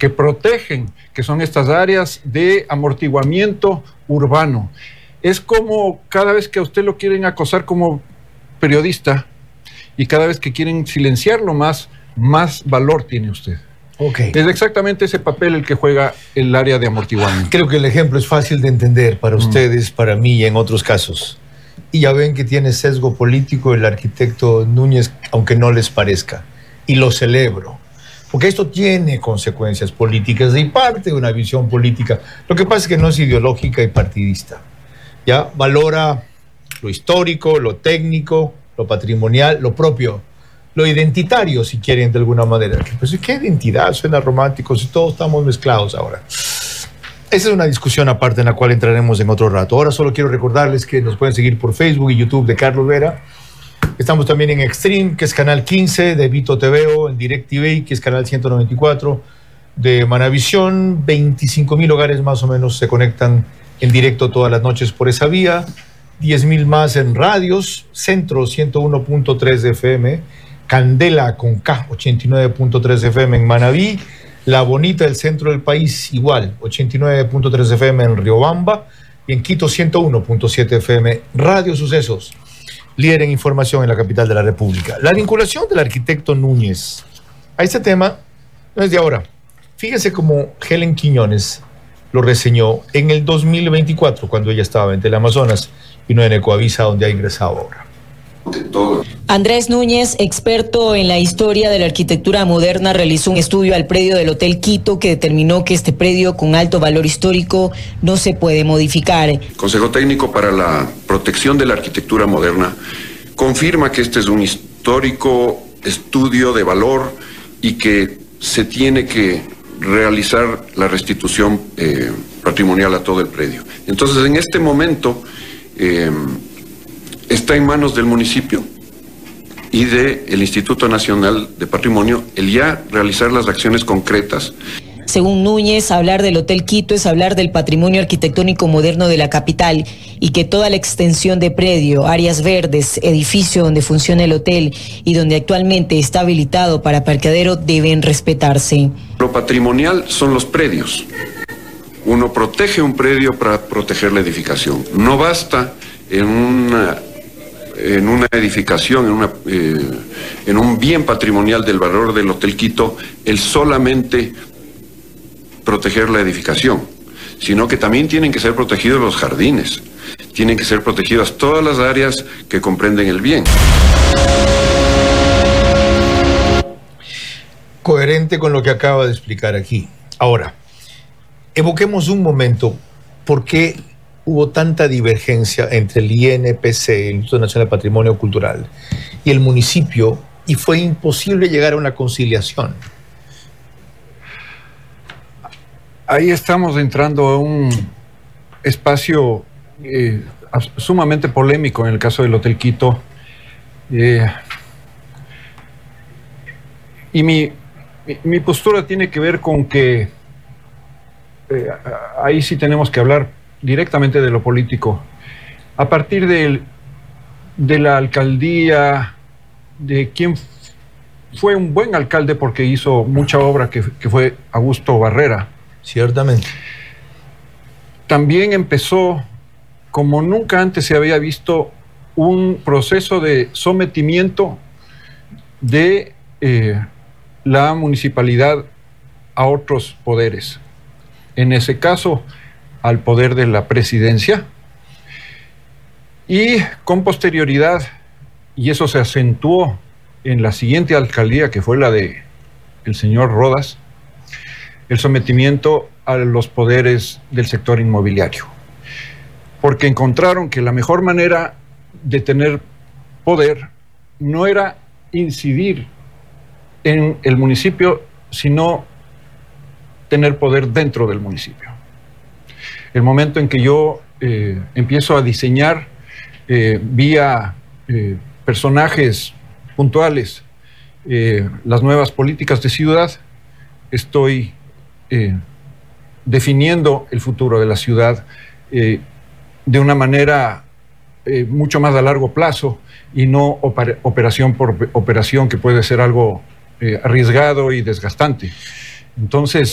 que protegen, que son estas áreas de amortiguamiento urbano. Es como cada vez que a usted lo quieren acosar como periodista y cada vez que quieren silenciarlo más valor tiene usted. Okay. Es exactamente ese papel el que juega el área de amortiguamiento. Creo que el ejemplo es fácil de entender para ustedes, para mí y en otros casos. Y ya ven que tiene sesgo político el arquitecto Núñez, aunque no les parezca. Y lo celebro. Porque esto tiene consecuencias políticas y parte de una visión política. Lo que pasa es que no es ideológica y partidista. Ya valora lo histórico, lo técnico, lo patrimonial, lo propio, lo identitario, si quieren, de alguna manera. Pues, ¿qué identidad? Suena romántico, si todos estamos mezclados ahora. Esa es una discusión aparte en la cual entraremos en otro rato. Ahora solo quiero recordarles que nos pueden seguir por Facebook y YouTube de Carlos Vera. Estamos también en Extreme, que es canal 15 de Vito TVO, en DirecTV, que es canal 194 de Manavisión. 25.000 hogares más o menos se conectan en directo todas las noches por esa vía. 10.000 más en radios. Centro 101.3 de FM. Candela con K 89.3 FM en Manabí. La Bonita del centro del país igual, 89.3 FM en Riobamba. Y en Quito 101.7 FM. Radio Sucesos, líder en información en la capital de la República. La vinculación del arquitecto Núñez a este tema no es de ahora. Fíjense cómo Helen Quiñones lo reseñó en el 2024, cuando ella estaba en Teleamazonas y no en Ecoavisa, donde ha ingresado ahora. Andrés Núñez, experto en la historia de la arquitectura moderna, realizó un estudio al predio del Hotel Quito que determinó que este predio con alto valor histórico no se puede modificar. Consejo Técnico para la Protección de la Arquitectura Moderna confirma que este es un histórico estudio de valor y que se tiene que realizar la restitución patrimonial a todo el predio. Entonces, en este momento está en manos del municipio y del Instituto Nacional de Patrimonio el ya realizar las acciones concretas. Según Núñez, hablar del Hotel Quito es hablar del patrimonio arquitectónico moderno de la capital y que toda la extensión de predio, áreas verdes, edificio donde funciona el hotel y donde actualmente está habilitado para parqueadero deben respetarse. Lo patrimonial son los predios. Uno protege un predio para proteger la edificación. No basta en una edificación, en un bien patrimonial del valor del Hotel Quito, el solamente proteger la edificación, sino que también tienen que ser protegidos los jardines, tienen que ser protegidas todas las áreas que comprenden el bien. Coherente con lo que acaba de explicar aquí. Ahora, evoquemos un momento por qué hubo tanta divergencia entre el INPC, el Instituto Nacional de Patrimonio Cultural, y el municipio, y fue imposible llegar a una conciliación. Ahí estamos entrando a un espacio sumamente polémico en el caso del Hotel Quito. Y mi postura tiene que ver con que ahí sí tenemos que hablar directamente de lo político. A partir de la alcaldía, de quien fue un buen alcalde porque hizo mucha obra, que fue Augusto Barrera. Ciertamente. También empezó, como nunca antes se había visto, un proceso de sometimiento de la municipalidad a otros poderes. En ese caso, al poder de la presidencia, y con posterioridad, y eso se acentuó en la siguiente alcaldía, que fue la de el señor Rodas, el sometimiento a los poderes del sector inmobiliario, porque encontraron que la mejor manera de tener poder no era incidir en el municipio, sino tener poder dentro del municipio. El momento en que yo empiezo a diseñar vía personajes puntuales las nuevas políticas de ciudad, estoy definiendo el futuro de la ciudad de una manera mucho más a largo plazo y no operación por operación, que puede ser algo arriesgado y desgastante. Entonces,